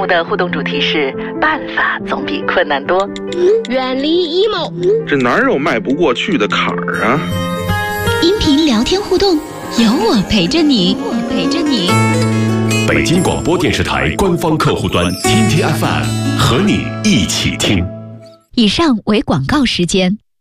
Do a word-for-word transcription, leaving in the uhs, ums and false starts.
目的互动主题是办法总比困难多。 远离 emo， 这哪有迈不过去的坎儿啊？ 音频聊天互动，有我陪着你，我陪着你。 北京广播电视台官方客户端听听 F M， 和你一起听。 以上为广告时间。